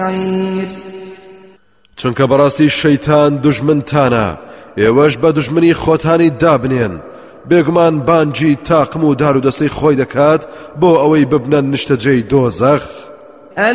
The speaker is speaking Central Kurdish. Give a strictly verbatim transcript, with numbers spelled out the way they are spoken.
چونکە بەڕاستی شەیتان دوژمنتانە ئێوەش بە دوژمنی خۆتانی دابنێن بێگومان بانگی تاقم و دار و دەستەی خۆی دەکات بۆ ئەوەی ببنە نیشتەجێی دۆزەخ